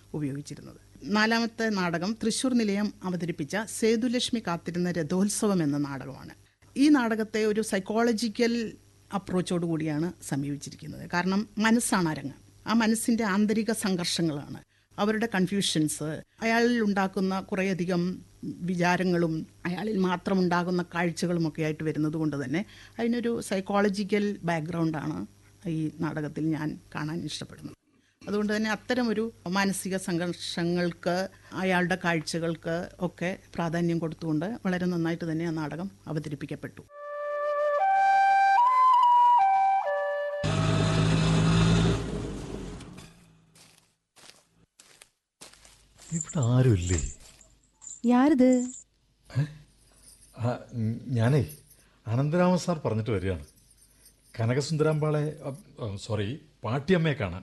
ഉപയോഗിച്ചിരുന്നത്. 4ാമത്തെ നാടകം തൃശ്ശൂർ നിലയം അവതരിപ്പിച്ച സേതുലക്ഷ്മി കാത്തിരുന്ന രഥോത്സവം എന്ന നാടകമാണ്. ഈ നാടകത്തെ ഒരു സൈക്കോളജിക്കൽ അപ്രോച്ചോട് കൂടിയാണ് സമീപിച്ചിരിക്കുന്നത്. കാരണം മനസ്സാണ് അരങ്ങ്. ആ മനസ്സിൻ്റെ ആന്തരിക സംഘർഷങ്ങളാണ്, അവരുടെ കൺഫ്യൂഷൻസ്, അയാളിൽ ഉണ്ടാക്കുന്ന കുറേയധികം വിചാരങ്ങളും അയാളിൽ മാത്രം ഉണ്ടാകുന്ന കാഴ്ചകളുമൊക്കെ ആയിട്ട് വരുന്നത് കൊണ്ട് തന്നെ അതിനൊരു സൈക്കോളജിക്കൽ ബാക്ക്ഗ്രൗണ്ടാണ് ഈ നാടകത്തിൽ ഞാൻ കാണാൻ ഇഷ്ടപ്പെടുന്നത്. അതുകൊണ്ട് തന്നെ അത്തരമൊരു മാനസിക സംഘർഷങ്ങൾക്ക്, അയാളുടെ കാഴ്ചകൾക്ക് ഒക്കെ പ്രാധാന്യം കൊടുത്തുകൊണ്ട് വളരെ നന്നായിട്ട് തന്നെ ആ നാടകം അവതരിപ്പിക്കപ്പെട്ടു. ഇവിടെ ആരുമില്ലേ? യാരിത്? ഞാനേ അനന്തരാമൻ സാർ പറഞ്ഞിട്ട് വരികയാണ്. കനകസുന്ദരാമ്പാളെ, സോറി, പാട്ടിയമ്മയെ കാണാൻ.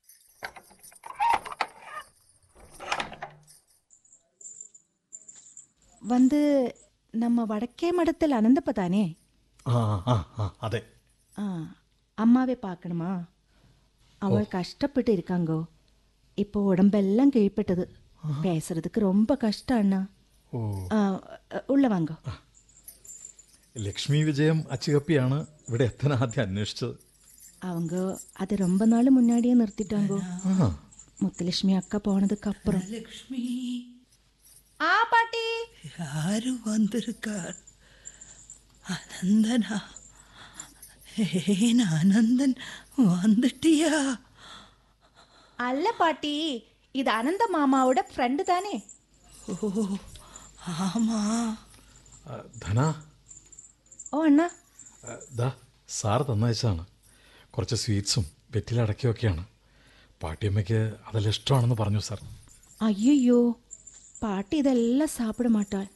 வந்து நம்ம வடக்கே மடத்தில் அனந்தப்ப தானே? അതെ. அம்மாவே பார்க்கணுமா? அவள் கஷ்டப்பட்டு இருக்காங்கோ. இப்போ உடம்பெல்லாம் கீழ்பட்டது. பேசுறதுக்கு ரொம்ப கஷ்டம் அண்ணா. ഉള്ള വാങ്ങോ. ലക്ഷ്മി വിജയം അച്ചുകപ്പിയാണ് ഇവിടെ എത്താൻ ആദ്യം അന്വേഷിച്ചത്. அவங்க அது ரொம்ப நாள் முன்னாடியே நிறுத்திட்டாங்கோ. முத்துலட்சுமி அக்கா போனதுக்கு அப்புறம். லக்ஷ்மி, பாட்டி யாரு வந்திருக்கார்? அனந்தனா? ஏன் அனந்தன் வந்துட்டியா? அல்ல பாட்டி, இது அனந்த மாமாவோட ஃப்ரெண்டு தானே. ஓ ஆமா. ധന. ഓ അണ്ണാ. ദാ സാർ തന്നയച്ചാണ്. കുറച്ച് സ്വീറ്റ്സും വെറ്റിലടക്കിയൊക്കെയാണ്. പാട്ടിയമ്മയ്ക്ക് അതെല്ലാം ഇഷ്ടമാണെന്ന് പറഞ്ഞു സാർ. ஐயோ, பாட்டி இதெல்லாம் சாப்பிட மாட்டாள்.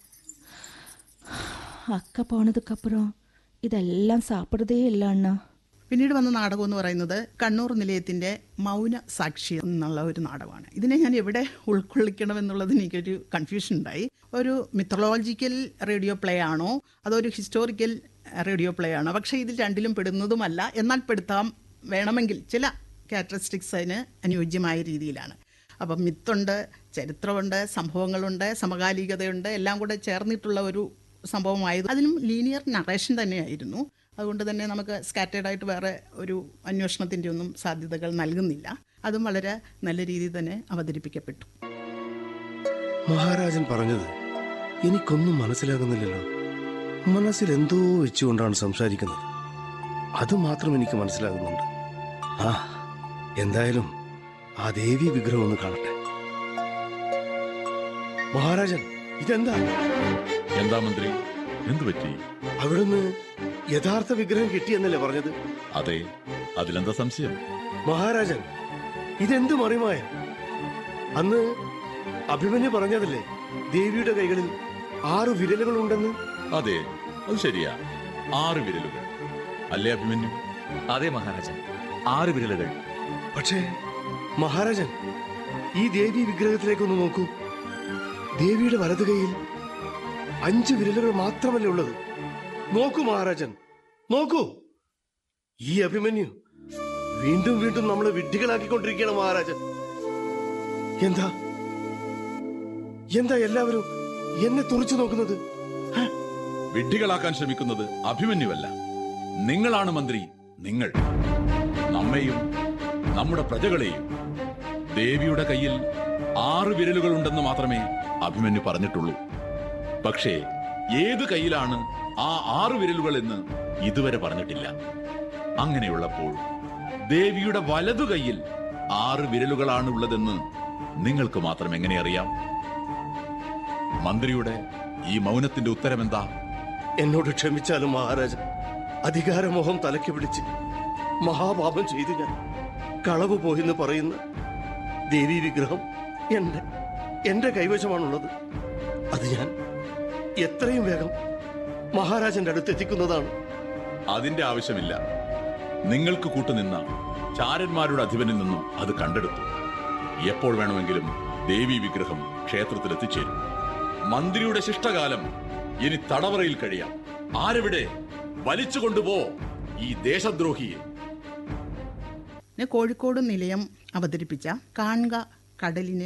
அக்கா போனதுக்கு அப்புறம் ഇതെല്ലാം സാപ്പിടതേ ഇല്ല അണ്ണാ. പിന്നീട് വന്ന നാടകം എന്ന് പറയുന്നത് കണ്ണൂർ നിലയത്തിൻ്റെ മൗന സാക്ഷി എന്നുള്ള ഒരു നാടകമാണ്. ഇതിനെ ഞാൻ എവിടെ ഉൾക്കൊള്ളിക്കണമെന്നുള്ളതിന് എനിക്കൊരു കൺഫ്യൂഷൻ ഉണ്ടായി. ഒരു മിത്തോളജിക്കൽ റേഡിയോ പ്ലേ ആണോ അതോ ഒരു ഹിസ്റ്റോറിക്കൽ റേഡിയോ പ്ലേ ആണോ? പക്ഷേ ഇതിൽ രണ്ടിലും പെടുന്നതുമല്ല. എന്നാൽ പെടുത്താം, വേണമെങ്കിൽ ചില ക്യാരക്ടറിസ്റ്റിക്സ് അതിന് അനുയോജ്യമായ രീതിയിലാണ്. അപ്പം മിത്തുണ്ട്, ചരിത്രമുണ്ട്, സംഭവങ്ങളുണ്ട്, സമകാലികതയുണ്ട്, എല്ലാം കൂടെ ചേർന്നിട്ടുള്ള ഒരു സംഭവമായത്. അതിനും ലീനിയർ നറേഷൻ തന്നെയായിരുന്നു. അതുകൊണ്ട് തന്നെ നമുക്ക് സ്കാറ്റേഡായിട്ട് വേറെ ഒരു അന്വേഷണത്തിൻ്റെ ഒന്നും സാധ്യതകൾ നൽകുന്നില്ല. അതും വളരെ നല്ല രീതിയിൽ തന്നെ അവതരിപ്പിക്കപ്പെട്ടു. മഹാരാജൻ പറഞ്ഞത് എനിക്കൊന്നും മനസ്സിലാകുന്നില്ലല്ലോ. മനസ്സിൽ എന്തോ വെച്ചുകൊണ്ടാണ് സംസാരിക്കുന്നത്. അത് മാത്രം എനിക്ക് മനസ്സിലാകുന്നുണ്ട്. എന്തായാലും ആ ദേവി വിഗ്രഹം ഒന്ന് കാണട്ടെ. മഹാരാജൻ, ഇതെന്താ? എന്താ മന്ത്രി, എന്തു പറ്റി? അവിടുന്ന് യഥാർത്ഥ വിഗ്രഹം കിട്ടിയെന്നല്ലേ പറഞ്ഞത്? അതെ, അതിലെന്താ സംശയം? മഹാരാജൻ, ഇതെന്ത് മറിമായ? അന്ന് അഭിമന്യു പറഞ്ഞതല്ലേ ദേവിയുടെ കൈകളിൽ 6 വിരലുകളുണ്ടെന്ന്? അതെ, അത് ശരിയാ, 6 വിരലുകൾ അല്ലേ അഭിമന്യു? അതെ മഹാരാജൻ, 6 വിരലുകൾ. പക്ഷേ മഹാരാജൻ, ഈ ദേവി വിഗ്രഹത്തിലേക്കൊന്ന് നോക്കൂ. ദേവിയുടെ വലതു കൈയിൽ 5 വിരലുകൾ മാത്രമല്ലേ ഉള്ളത്? നോക്കൂ മഹാരാജൻ, നോക്കൂ. ഈ അഭിമന്യു വീണ്ടും വീണ്ടും നമ്മളെ വിഡ്ഢികളാക്കിക്കൊണ്ടിരിക്കുകയാണ് മഹാരാജൻ. എന്താ എന്താ എല്ലാവരും എന്നെ തുറച്ചു നോക്കുന്നത്? വിഡ്ഢികളാക്കാൻ ശ്രമിക്കുന്നത് അഭിമന്യുവല്ല, നിങ്ങളാണ് മന്ത്രി. നിങ്ങൾ നമ്മെയും നമ്മുടെ പ്രജകളെയും. ദേവിയുടെ കയ്യിൽ 6 വിരലുകൾ ഉണ്ടെന്ന് മാത്രമേ അഭിമന്യു പറഞ്ഞിട്ടുള്ളൂ. പക്ഷേ ഏത് കയ്യിലാണ് ആ 6 വിരലുകൾ എന്ന് ഇതുവരെ പറഞ്ഞിട്ടില്ല. അങ്ങനെയുള്ളപ്പോൾ ദേവിയുടെ വലതു കൈയിൽ 6 വിരലുകളാണ് ഉള്ളതെന്ന് നിങ്ങൾക്ക് മാത്രം എങ്ങനെ അറിയാം? മന്ത്രിയുടെ ഈ മൗനത്തിന്റെ ഉത്തരം എന്താ? എന്നോട് ക്ഷമിച്ചാലും മഹാരാജൻ, അധികാരമോഹം തലയ്ക്ക് പിടിച്ച് മഹാപാപം ചെയ്തു ഞാൻ. കളവ് പോയെന്ന് പറയുന്ന ദേവി വിഗ്രഹം എന്റെ കൈവശമാണുള്ളത്. അത് ഞാൻ എത്രയും വേഗം മഹാരാജന്റെ അടുത്തെത്തിക്കുന്നതാണ്. അതിന്റെ ആവശ്യമില്ല. നിങ്ങൾക്ക് കൂട്ടുനിന്ന ചാരന്മാരുടെ അധിപനിൽ നിന്നും അത് കണ്ടെടുത്തു. എപ്പോൾ വേണമെങ്കിലും ദേവി വിഗ്രഹം ക്ഷേത്രത്തിൽ എത്തിച്ചേരും. മന്ത്രിയുടെ ശിഷ്ടകാലം ഇനി തടവറയിൽ കഴിയാം. ആരെവിടെ? വലിച്ചു കൊണ്ടുപോ ഈ ദേശദ്രോഹിയെ. കോഴിക്കോട് നിലയം അവതരിപ്പിച്ച കാണുക കടലിനെ